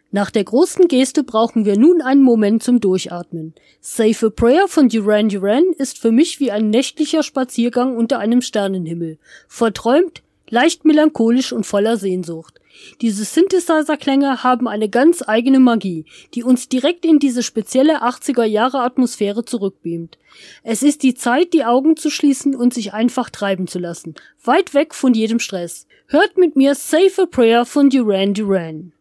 Nach der großen Geste brauchen wir nun einen Moment zum Durchatmen. Save a Prayer von Duran Duran ist für mich wie ein nächtlicher Spaziergang unter einem Sternenhimmel. Verträumt, leicht melancholisch und voller Sehnsucht. Diese Synthesizer-Klänge haben eine ganz eigene Magie, die uns direkt in diese spezielle 80er-Jahre-Atmosphäre zurückbeamt. Es ist die Zeit, die Augen zu schließen und sich einfach treiben zu lassen. Weit weg von jedem Stress. Hört mit mir Save a Prayer von Duran Duran.